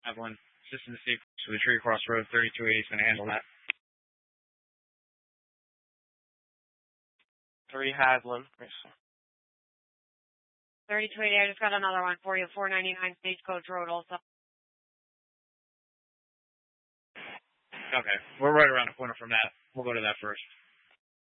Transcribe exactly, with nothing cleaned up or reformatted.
Evelyn, assistant to for the Tree Cross Road, thirty-two eighty is going to handle that. Three Haslin. thirty-two eighty, I just got another one for you, four ninety-nine Stagecoach Road also. Okay, we're right around the corner from that. We'll go to that first.